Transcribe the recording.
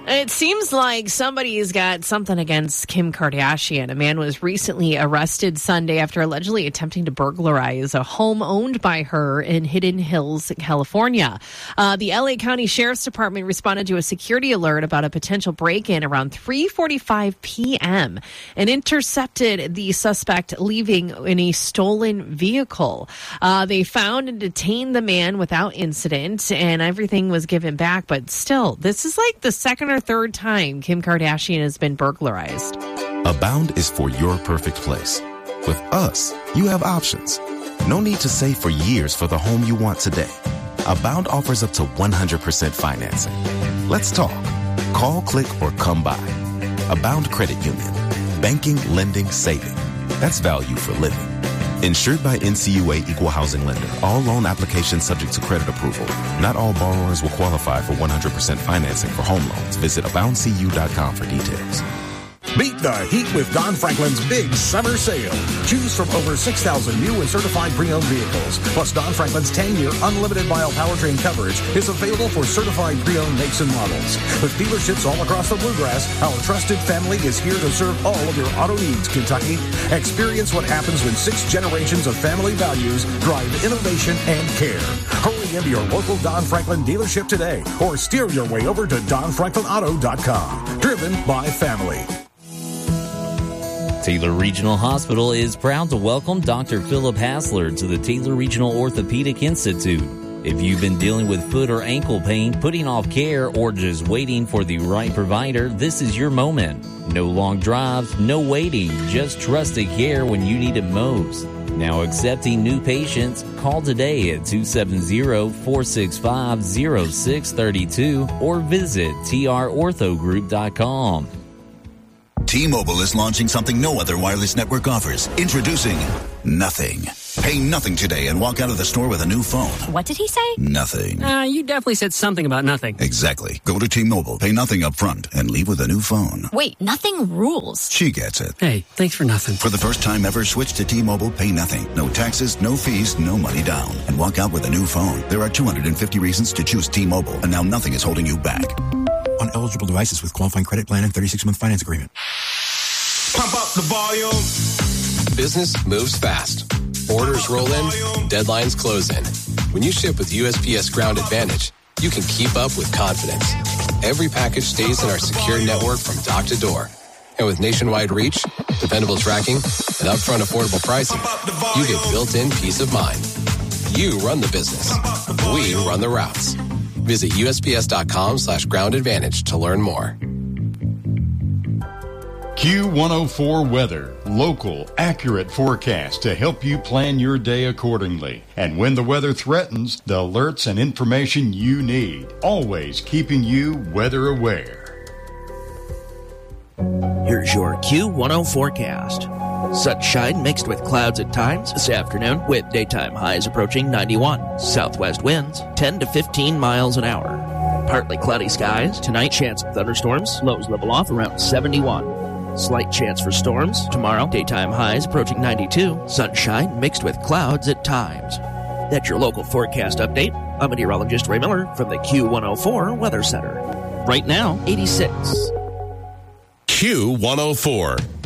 It seems like somebody's got something against Kim Kardashian. A man was recently arrested Sunday after allegedly attempting to burglarize a home owned by her in Hidden Hills, California. The LA County Sheriff's Department responded to a security alert about a potential break-in around 3:45 p.m. and intercepted the suspect leaving in a stolen vehicle. They found and detained the man without incident, and everything was given back. But still, this is like the second or third time Kim Kardashian has been burglarized. Abound is for your perfect place. With us, you have options. No need to save for years for the home you want today. Abound offers up to 100% financing. Let's talk. Call, click, or come by. Abound Credit Union. Banking, lending, saving. That's value for living. Insured by NCUA Equal Housing Lender. All loan applications subject to credit approval. Not all borrowers will qualify for 100% financing for home loans. Visit aboundcu.com for details. Beat the heat with Don Franklin's big summer sale. Choose from over 6,000 new and certified pre-owned vehicles. Plus, Don Franklin's 10-year unlimited mile powertrain coverage is available for certified pre-owned makes and models. With dealerships all across the Bluegrass, our trusted family is here to serve all of your auto needs, Kentucky. Experience what happens when 6 generations of family values drive innovation and care. Hurry into your local Don Franklin dealership today or steer your way over to DonFranklinAuto.com. Driven by family. Taylor Regional Hospital is proud to welcome Dr. Philip Hassler to the Taylor Regional Orthopedic Institute. If you've been dealing with foot or ankle pain, putting off care, or just waiting for the right provider, this is your moment. No long drives, no waiting, just trusted care when you need it most. Now accepting new patients, call today at 270-465-0632 or visit trorthogroup.com. T-Mobile is launching something no other wireless network offers. Introducing Nothing. Pay nothing today and walk out of the store with a new phone. What did he say? Nothing. You definitely said something about nothing. Exactly. Go to T-Mobile, pay nothing up front, and leave with a new phone. Wait, nothing rules. She gets it. Hey, thanks for nothing. For the first time ever, switch to T-Mobile, pay nothing. No taxes, no fees, no money down. And walk out with a new phone. There are 250 reasons to choose T-Mobile, and now nothing is holding you back. On eligible devices with qualifying credit plan and 36-month finance agreement. Pump up the volume. Business moves fast. Orders roll in, deadlines close in. When you ship with USPS Ground Advantage, you can keep up with confidence. Every package stays in our secure network from dock to door. And with nationwide reach, dependable tracking, and upfront affordable pricing, you get built-in peace of mind. You run the business. We run the routes. Visit USPS.com/Ground Advantage to learn more. Q104 Weather. Local, accurate forecast to help you plan your day accordingly. And when the weather threatens, the alerts and information you need. Always keeping you weather aware. Here's your Q10 forecast. Sunshine mixed with clouds at times this afternoon with daytime highs approaching 91. Southwest winds 10 to 15 miles an hour. Partly cloudy skies. Tonight, chance of thunderstorms. Lows level off around 71. Slight chance for storms. Tomorrow, daytime highs approaching 92. Sunshine mixed with clouds at times. That's your local forecast update. I'm meteorologist Ray Miller from the Q104 Weather Center. Right now, 86. Q104.